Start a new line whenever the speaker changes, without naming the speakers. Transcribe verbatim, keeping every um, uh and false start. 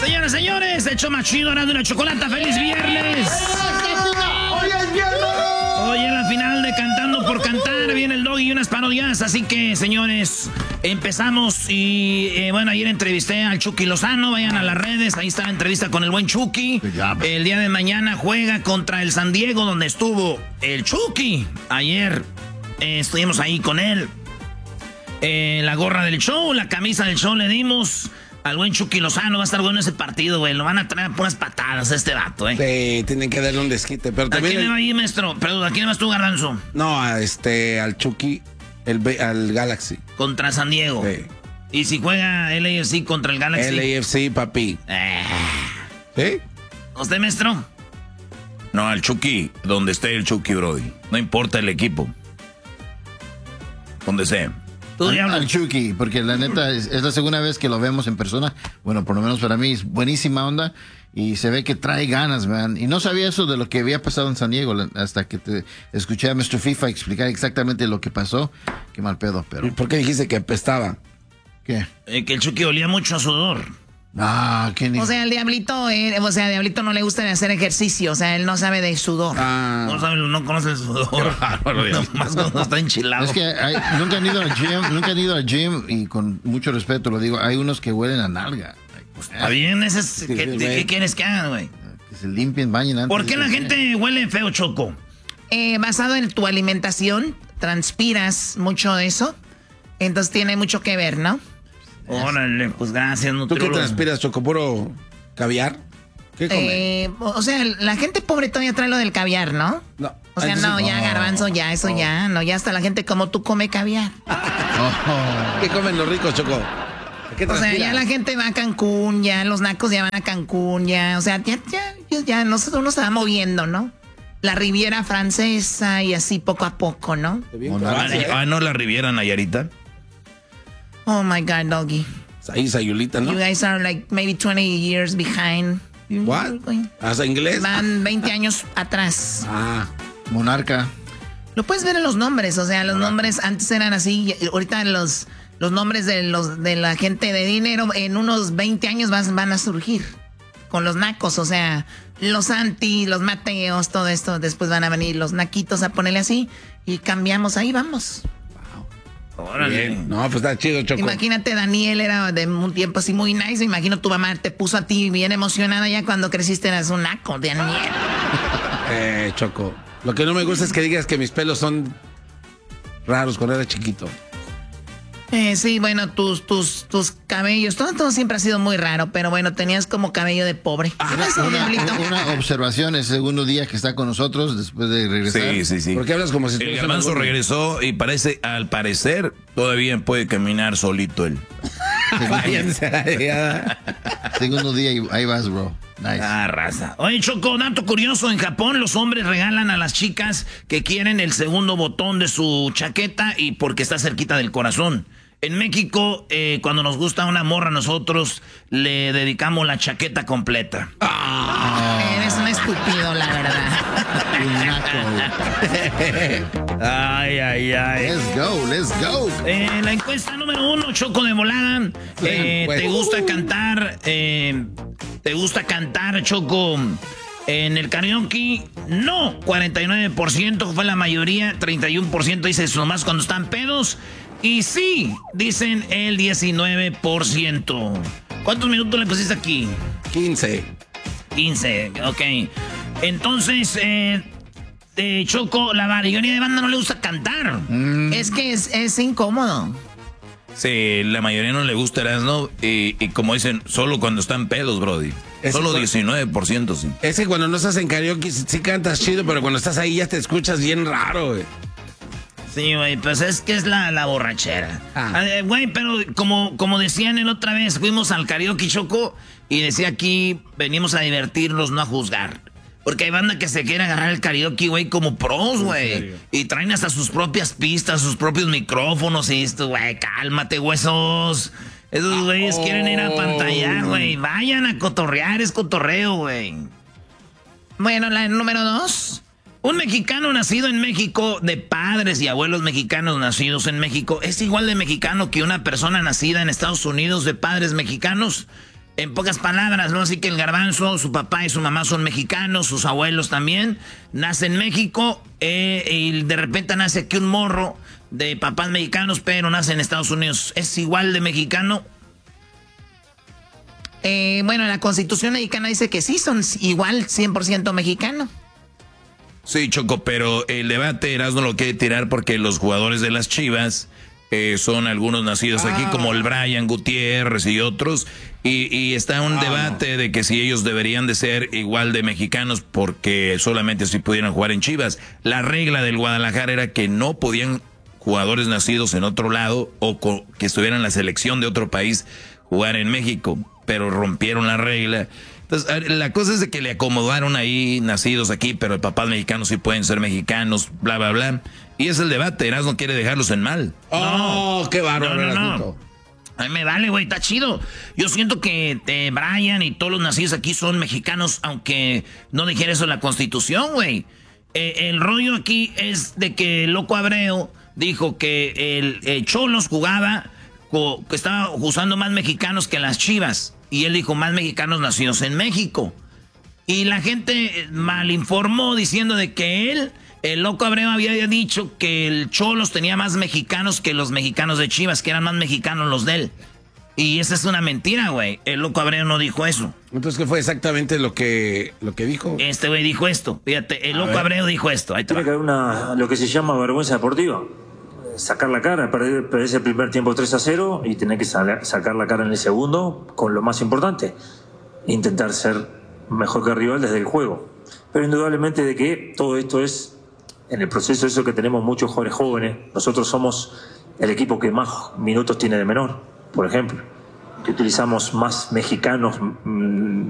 Señoras, señores, hecho más chido, ganando una chocolata. ¡Feliz viernes!
¡Hoy es viernes!
Hoy en la final de Cantando por Cantar viene el Doggy y unas parodias. Así que, señores, empezamos. Y eh, bueno, ayer entrevisté al Chucky Lozano. Vayan a las redes, ahí está la entrevista con el buen Chucky. El día de mañana juega contra el San Diego, donde estuvo el Chucky. Ayer eh, estuvimos ahí con él. Eh, la gorra del show, la camisa del show le dimos al buen Chucky Lozano. Va a estar bueno ese partido, güey. Lo van a traer puras patadas a este vato, eh.
Sí, tienen que darle un desquite. Pero
¿A
también
quién le
el...
va ahí, maestro? Perdón, ¿a quién le vas tú, Garbanzo?
No, a este, al Chucky, el, al Galaxy.
Contra San Diego.
Sí.
Y si juega L A F C contra el Galaxy.
L A F C, papi.
Eh.
¿Sí?
¿Usted, maestro?
No, al Chucky, donde esté el Chucky, Brody. No importa el equipo. Donde sea.
¿Tú,
al,
Diablo?
al Chucky, porque la neta es, es la segunda vez que lo vemos en persona. Bueno, por lo menos para mí es buenísima onda y se ve que trae ganas, man. Y no sabía eso de lo que había pasado en San Diego hasta que te escuché a mister FIFA explicar exactamente lo que pasó. Qué mal pedo, pero...
¿Por qué dijiste que apestaba?
¿Qué?
Eh, que el Chucky olía mucho a sudor.
Ah, ¿qué ni...
O sea, el Diablito, eh, o sea, al Diablito no le gusta hacer ejercicio, o sea, él no sabe de sudor.
Ah.
No sabe, no conoce el sudor. Nomás cuando está enchilado.
Es que hay, nunca han ido al gym, nunca han ido al gym y con mucho respeto lo digo, hay unos que huelen a nalga.
Está bien, ese es, ¿qué,
sí,
¿qué quieres que hagan, güey?
Que se limpien, bañen antes.
¿Por qué la gente huele feo, Choco?
Eh, basado en tu alimentación, transpiras mucho de eso, entonces tiene mucho que ver, ¿no?
Órale, pues gracias,
¿Tú qué
nutriólogo.
transpiras, Choco? ¿Puro caviar? ¿Qué comes?
Eh, o sea, la gente pobre todavía trae lo del caviar, ¿no?
No.
O sea,
Entonces,
no, ya, Garbanzo, ya, eso ya, no, ya hasta la gente como tú come caviar.
Oh.
¿Qué comen los ricos, Choco? ¿Qué
O sea,
transpiras?
ya la gente va a Cancún, ya los nacos ya van a Cancún, ya, o sea, ya, ya, ya, ya nosotros uno se va moviendo, ¿no? La Riviera Francesa y así poco a poco, ¿no?
Ah, ah, no, la Riviera Nayarita.
Oh my God, Doggy.
Ahí, Sayulita, ¿no?
You guys are like maybe twenty years behind.
¿What? ¿Hasta inglés?
Van veinte años atrás.
Ah.
Monarca.
Lo puedes ver en los nombres, o sea, los nombres antes eran así, y ahorita los, los nombres de los de la gente de dinero en unos veinte años van, van a surgir con los nacos, o sea, los Santi, los Mateos, todo esto, después van a venir los naquitos a ponerle así y cambiamos, ahí vamos.
Órale.
Bien. No, pues está chido, Choco.
Imagínate, Daniel era de un tiempo así muy nice, me imagino tu mamá te puso a ti bien emocionada ya cuando creciste eras un naco, Daniel.
Eh, Choco. Lo que no me gusta es que digas que mis pelos son raros cuando era chiquito.
Eh, sí, bueno, tus, tus, tus cabellos, todo, todo siempre ha sido muy raro, pero bueno, tenías como cabello de pobre. Eso,
Una,
Diablito.
una observación, el segundo día que está con nosotros después de regresar.
Sí, sí, sí.
¿Por qué hablas como si
El
estuvieras en
Garbanzo
algún-
regresó y parece, al parecer, todavía puede caminar solito él.
Váyanse a la llegada.
Segundo día y ahí vas, bro. Nice.
Ah, raza. Oye, Choco, dato curioso. En Japón los hombres regalan a las chicas que quieren el segundo botón de su chaqueta y porque está cerquita del corazón. En México, eh, cuando nos gusta una morra, nosotros le dedicamos la chaqueta completa.
Eres un estúpido, la verdad.
Un naco.
Ay, ay, ay.
Let's go, let's go.
Eh, la encuesta número uno, Choco de volada. Eh,
pues.
¿Te gusta cantar? Eh, ¿Te gusta cantar, Choco, en el karaoke? No, cuarenta y nueve por ciento fue la mayoría. treinta y uno por ciento dice eso nomás cuando están pedos. Y sí, dicen el diecinueve por ciento. ¿Cuántos minutos le pusiste aquí?
quince.
quince, ok. Entonces, eh, eh, Choco, la mayoría de banda no le gusta cantar.
Es que es, es incómodo.
Sí, la mayoría no le gusta Erasmo y, y como dicen, solo cuando están pedos, Brody.
Ese
Solo
fue-
diecinueve por ciento, sí.
Es que cuando no estás en karaoke sí, sí cantas chido, pero cuando estás ahí ya te escuchas bien raro, güey.
Sí, güey, pues es que es la, la borrachera.
Ah.
Ah, eh, Güey, pero como, como decían el otra vez, fuimos al karaoke, Choco, y decía aquí, venimos a divertirnos, no a juzgar. Porque hay banda que se quiere agarrar el karaoke, güey, como pros, güey. Y traen hasta sus propias pistas, sus propios micrófonos y esto, güey, cálmate, huesos. Esos güeyes quieren ir a pantallar, güey. Vayan a cotorrear, es cotorreo, güey.
Bueno, la número dos.
Un mexicano nacido en México, de padres y abuelos mexicanos nacidos en México, es igual de mexicano que una persona nacida en Estados Unidos de padres mexicanos. En pocas palabras, ¿no? Así que el Garbanzo, su papá y su mamá son mexicanos, sus abuelos también. Nace en México eh, y de repente nace aquí un morro de papás mexicanos, pero nace en Estados Unidos. ¿Es igual de mexicano?
Eh, bueno, la Constitución mexicana dice que sí, son igual cien por ciento mexicano.
Sí, Choco, pero el debate Erasmo lo quiere tirar porque los jugadores de las Chivas eh, son algunos nacidos aquí, como el Brian Gutiérrez y otros, y, y está un debate de que si ellos deberían de ser igual de mexicanos porque solamente si pudieran jugar en Chivas. La regla del Guadalajara era que no podían jugadores nacidos en otro lado o co- que estuvieran en la selección de otro país jugar en México, pero rompieron la regla. Entonces, la cosa es de que le acomodaron ahí nacidos aquí, pero el papás mexicanos sí pueden ser mexicanos, bla, bla, bla. Y es el debate, Erasmo quiere dejarlos en mal.
¡Oh,
No.
qué bárbaro!
No, no, no.
Erasmito.
A mí me vale, güey, está chido. Yo siento que eh, Brian y todos los nacidos aquí son mexicanos, aunque no dijera eso en la Constitución, güey. Eh, el rollo aquí es de que Loco Abreu dijo que el eh, Cholos jugaba, co- que estaba usando más mexicanos que las Chivas. Y él dijo, más mexicanos nacidos en México. Y la gente malinformó diciendo de que él, el Loco Abreu, había dicho que el Cholos tenía más mexicanos que los mexicanos de Chivas, que eran más mexicanos los de él. Y esa es una mentira, güey. El Loco Abreu no dijo eso.
Entonces, ¿qué fue exactamente lo que, lo que dijo?
Este güey dijo esto. Fíjate, el
A
Loco
ver.
Abreu dijo esto. Ahí te va.
Tiene que haber una, lo que se llama vergüenza deportiva. Sacar la cara, perder, perder ese primer tiempo tres a cero y tener que sal- sacar la cara en el segundo con lo más importante, intentar ser mejor que el rival desde el juego. Pero indudablemente de que todo esto es, en el proceso eso que tenemos muchos jóvenes jóvenes, nosotros somos el equipo que más minutos tiene de menor, por ejemplo, que utilizamos más mexicanos, mmm,